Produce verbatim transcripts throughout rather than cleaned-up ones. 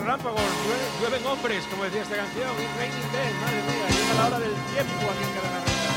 relámpagos, llueven hombres, como decía esta canción. It's raining men, madre mía, llega la hora del tiempo aquí en Cadena Risa.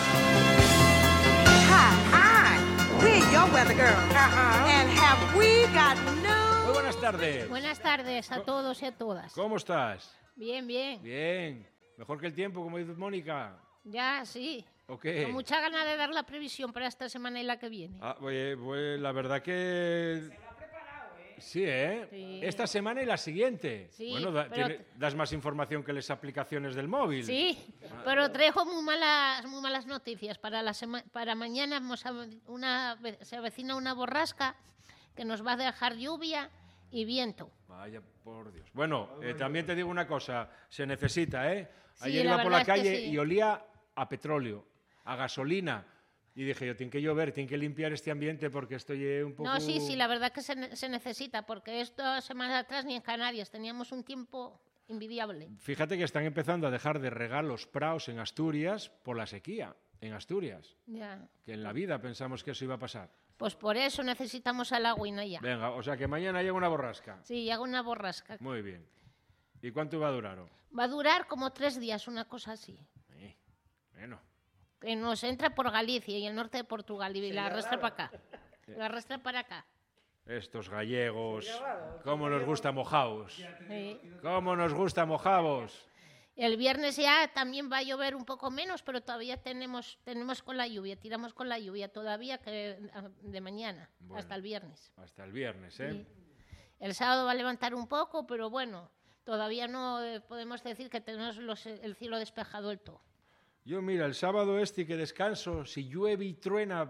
Hi, hi, we're your weather girl. Uh-huh. And have we got news? Muy buenas tardes. Buenas tardes a todos y a todas. ¿Cómo estás? Bien, bien. Bien. Mejor que el tiempo, como dice Mónica. Ya, sí. ¿O qué? Con mucha ganas de dar la previsión para esta semana y la que viene. Ah, oye, pues la verdad que... Se lo ha preparado, ¿eh? Sí, ¿eh? Sí. Esta semana y la siguiente. Sí, bueno, da- pero tiene- das más información que las aplicaciones del móvil. Sí, pero traigo muy malas, muy malas noticias. Para, la sema- para mañana hemos ave- una, se avecina una borrasca que nos va a dejar lluvia y viento. Vaya, por Dios. Bueno, eh, también te digo una cosa, se necesita, ¿eh? Sí, Ayer la iba por la verdad es que calle sí. y olía a petróleo, a gasolina. Y dije yo, tiene que llover, tiene que limpiar este ambiente porque estoy eh, un poco... No, sí, sí, la verdad que se, ne- se necesita, porque esta semana atrás ni en Canarias teníamos un tiempo envidiable. Fíjate que están empezando a dejar de regar los praos en Asturias por la sequía, en Asturias. Ya. Que en la vida pensamos que eso iba a pasar. Pues por eso necesitamos al agüina ya. Venga, o sea que mañana llega una borrasca. Sí, hago una borrasca. Muy bien. ¿Y cuánto va a durar? oh? Va a durar como tres días, una cosa así. Eh, bueno, Que nos entra por Galicia y el norte de Portugal y la arrastra para acá. La arrastra para acá. estos gallegos, cómo nos gusta mojaos. Sí. Cómo nos gusta mojaos. El viernes ya también va a llover un poco menos, pero todavía tenemos, tenemos con la lluvia, tiramos con la lluvia todavía que de mañana, Bueno. hasta el viernes. Hasta el viernes, ¿eh? Sí. El sábado va a levantar un poco, pero bueno, todavía no eh, podemos decir que tenemos los- el cielo despejado del todo. Yo, mira, el sábado este que descanso, si llueve y truena,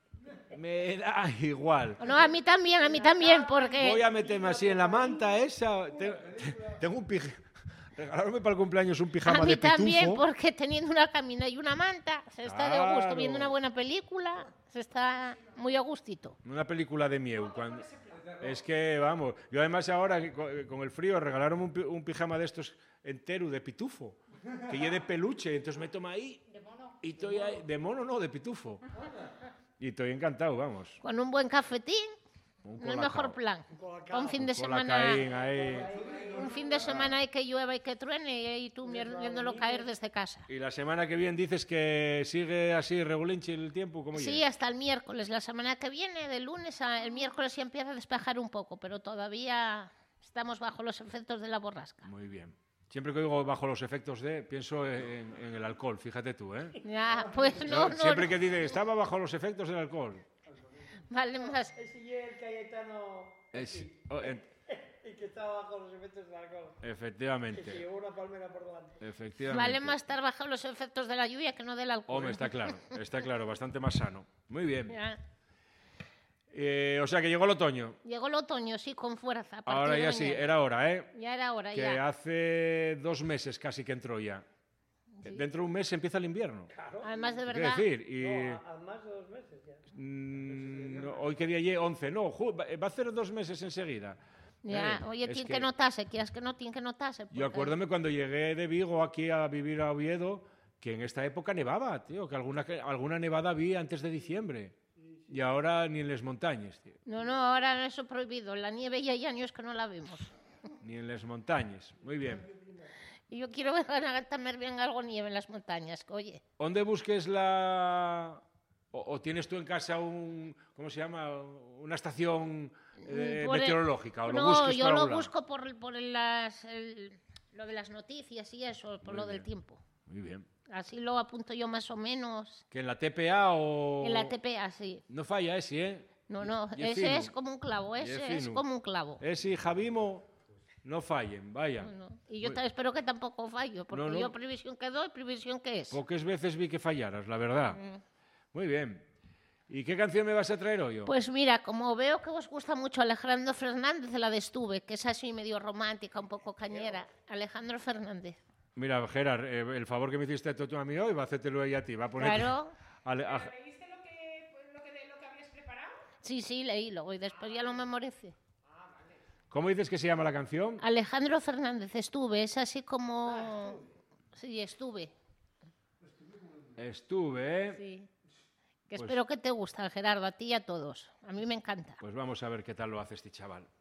me da igual. No, a mí también, a mí también, porque... Voy a meterme así en la manta esa. Te- te- Tengo un pijama. Regalaronme para el cumpleaños un A pijama mí de pitufo. también, porque teniendo una camina y una manta, se está de gusto, Claro. viendo una buena película, se está muy a gustito. Una película de Mieu. Cuando... Es que, vamos, yo además ahora co- con el frío regalaron un, pi- un pijama de estos entero de pitufo, que lleve de peluche, entonces me toma ahí y estoy ahí, de mono no, de pitufo. Y estoy encantado, vamos. Con un buen cafetín, Un no el colacao. mejor plan. Pa' un fin de semana, Colacaín ahí. un fin de semana hay que llueva y que truene y ahí tú mier- viéndolo caer desde casa. Y la semana que viene dices que sigue así regulinchi el tiempo, ¿cómo Sí, llega? hasta el miércoles. La semana que viene, de lunes a el miércoles ya empieza a despejar un poco, pero todavía estamos bajo los efectos de la borrasca. Muy bien. Siempre que oigo bajo los efectos de, pienso en, en el alcohol, fíjate tú, ¿eh? Ya, pues no, no, Siempre no. que dice, estaba bajo los efectos del alcohol. Vale más. Ese y el Cayetano Es- oh, en- y que estaba bajo los efectos del alcohol. Que se efectivamente, llevó una palmera por delante. efectivamente. Vale más estar bajo los efectos de la lluvia que no del alcohol. Hombre, está claro, está claro, bastante más sano. Muy bien. Ya. Eh, o sea que llegó el otoño. Llegó el otoño, sí, con fuerza. a partir Ahora de ya sí, mañana. era hora, ¿eh? Ya era hora, Que ya. hace dos meses casi que entró ya. Dentro de un mes empieza el invierno. Además, de Quiero verdad, decir, y No, a, a más de dos meses ya. mm, no, hoy qué día llegue, once, no, ju- va va a hacer dos meses enseguida. ya, Eh, oye, es tiene que- que notarse, quieras que no, tiene que notarse. Yo porque- acuérdame cuando llegué de Vigo aquí a vivir a Oviedo, que en esta época nevaba, tío, que alguna, que alguna nevada había antes de diciembre. Y ahora ni en las montañas, tío, No, no, ahora eso es prohibido. La nieve ya hay años que no la vemos. ni en las montañas. Muy bien. Y yo quiero ver a también bien algo nieve en las montañas, que, oye. ¿Dónde busques la... O, o tienes tú en casa un... ¿Cómo se llama? Una estación eh, Mm, por el- meteorológica. ¿O lo no, busques yo por lo algún lado? busco por, por las, el- lo de las noticias y eso, por Muy lo del bien. tiempo. Muy bien. Así lo apunto yo más o menos. ¿Que en la T P A o...? En la T P A, sí. No falla ese, ¿eh? No, no, Y es ese fino. es como un clavo, Y es ese es fino. como un clavo. Ese y Javimo no fallen, vaya. No, no. Y yo Muy- ta- espero que tampoco fallo, porque No, no. yo previsión que doy, previsión que es. Pocas veces vi que fallaras, la verdad. Mm. Muy bien. ¿Y qué canción me vas a traer hoy? oh? Pues mira, como veo que os gusta mucho Alejandro Fernández, la de Estuve, que es así medio romántica, un poco cañera. Alejandro Fernández. Mira, Gerard, eh, el favor que me hiciste tú a mí hoy, va a hacértelo ella a ti. Va a poner... Claro. Ale- a- ¿Leíste lo que, pues, lo, que, de- lo que habías preparado? Sí, sí, leílo y después ya lo memoricé. ¿Cómo dices que se llama la canción? Alejandro Fernández, Estuve, es así como... Sí, Estuve. Estuve, ¿eh? Sí. Que Pues- espero que te guste, Gerardo, a ti y a todos. A mí me encanta. Pues vamos a ver qué tal lo hace este chaval.